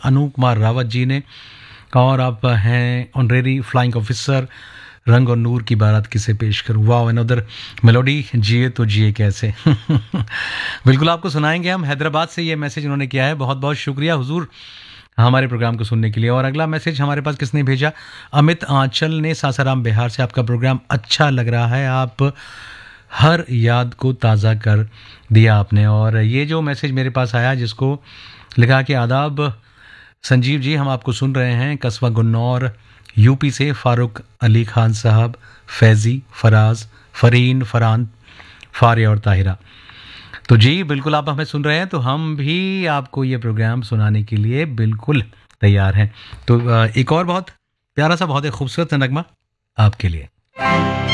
अनूप कुमार रावत जी ने, और आप हैं ऑनरेरी फ्लाइंग ऑफिसर। रंग और नूर की बारात किसे पेश करूँ, वाह अनदर मेलोडी, जिए तो जिए कैसे। बिल्कुल आपको सुनाएंगे हम। हैदराबाद से ये मैसेज उन्होंने किया है, बहुत बहुत शुक्रिया हुजूर हमारे प्रोग्राम को सुनने के लिए। और अगला मैसेज हमारे पास किसने भेजा, अमित आंचल ने सासाराम बिहार से, आपका प्रोग्राम अच्छा लग रहा है, आप हर याद को ताज़ा कर दिया आपने। और ये जो मैसेज मेरे पास आया जिसको लिखा कि आदाब संजीव जी, हम आपको सुन रहे हैं कस्बा गुन्नौर यूपी से, फारूक अली खान साहब, फैज़ी, फराज, फरीन, फरहान, फारिया और ताहिरा। तो जी बिल्कुल आप हमें सुन रहे हैं, तो हम भी आपको ये प्रोग्राम सुनाने के लिए बिल्कुल तैयार हैं। तो एक और बहुत प्यारा सा, बहुत ही खूबसूरत नगमा आपके लिए।